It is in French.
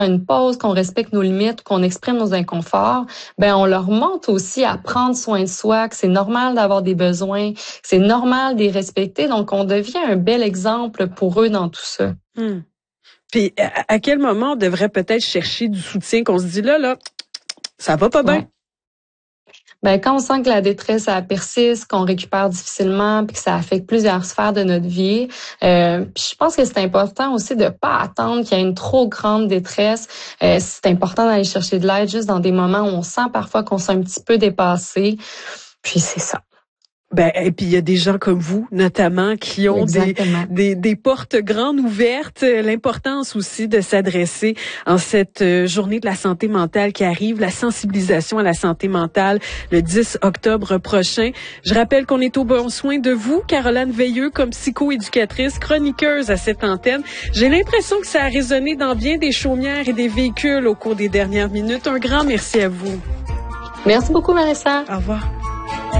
une pause, qu'on respecte nos limites, qu'on exprime nos inconforts, ben on leur montre aussi à prendre soin de soi, que c'est normal d'avoir des besoins, que c'est normal de les respecter. Donc, on devient un bel exemple pour eux dans tout ça. Puis, à quel moment on devrait peut-être chercher du soutien qu'on se dit là, ça va pas bien? Ouais. Ben, quand on sent que la détresse, ça persiste, qu'on récupère difficilement, puis que ça affecte plusieurs sphères de notre vie. Puis je pense que c'est important aussi de pas attendre qu'il y ait une trop grande détresse. C'est important d'aller chercher de l'aide juste dans des moments où on sent parfois qu'on s'est un petit peu dépassé. Puis c'est ça. Et puis il y a des gens comme vous, notamment, qui ont des portes grandes ouvertes. L'importance aussi de s'adresser en cette journée de la santé mentale qui arrive, la sensibilisation à la santé mentale le 10 octobre prochain. Je rappelle qu'on est au bon soin de vous, Caroline Veilleux, comme psychoéducatrice, chroniqueuse à cette antenne. J'ai l'impression que ça a résonné dans bien des chaumières et des véhicules au cours des dernières minutes. Un grand merci à vous. Merci beaucoup, Vanessa. Au revoir.